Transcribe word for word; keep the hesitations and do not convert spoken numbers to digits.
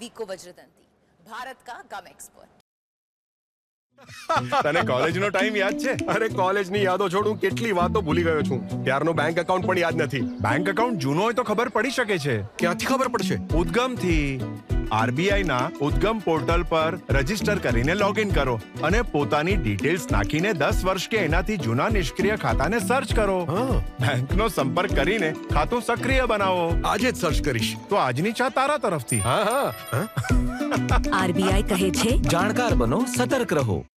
Eco वज्रतंती, Bharat का गम expert. તને કોલેજનો time યાદ છે? અરે કોલેજની યાદો છોડું, કેટલી વાતો ભૂલી ગયો છું. ત્યારનો બેંક એકાઉન્ટ પણ યાદ નથી. બેંક એકાઉન્ટ જૂનો હોય તો ખબર પડી શકે છે. ક્યાંથી ખબર પડશે? ઉદ્ગમથી. આરબીઆઈ ના ઉદ્ગમ પોર્ટલ પર રજીસ્ટર કરીને લોગિન કરો અને પોતાની ડિટેલ્સ નાખીને દસ વર્ષ કે એનાથી જૂના નિષ્ક્રિય ખાતાને સર્ચ કરો. બેંકનો સંપર્ક કરીને ખાતું સક્રિય બનાવો. આજે જ સર્ચ કરીશ. તો આજની ચા તારા તરફથી. હા હા. આરબીઆઈ કહે છે, જાણકાર બનો, સતર્ક રહો.